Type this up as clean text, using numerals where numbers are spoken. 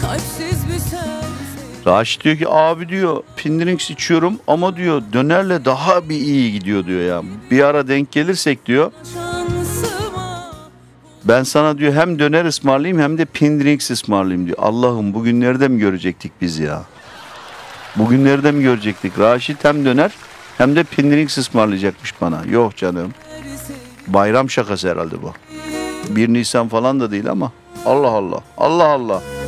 Raşit diyor ki abi diyor Pindrinks içiyorum ama diyor dönerle daha bir iyi gidiyor diyor ya. Bir ara denk gelirsek diyor ben sana diyor hem döner ısmarlayayım hem de Pindrinks ısmarlayayım diyor. Allah'ım bugünlerde mi görecektik biz ya? Bugünlerde mi görecektik? Raşit hem döner hem de Pindrinks ısmarlayacakmış bana. Yok canım. Bayram şakası herhalde bu. 1 Nisan falan da değil ama. Allah Allah. Allah Allah.